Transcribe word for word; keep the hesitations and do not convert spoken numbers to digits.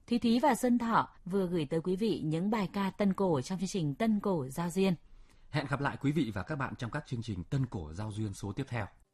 Thúy Thúy và Xuân Thọ vừa gửi tới quý vị những bài ca tân cổ trong chương trình Tân cổ giao duyên. Hẹn gặp lại quý vị và các bạn trong các chương trình Tân cổ giao duyên số tiếp theo.